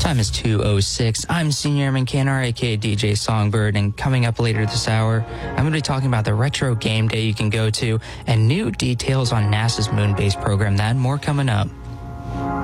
Time is 2:06. I'm Senior Airman Cannar, aka DJ Songbird, and coming up later this hour, I'm going to be talking about the retro game day you can go to and new details on NASA's moon base program. That and more coming up.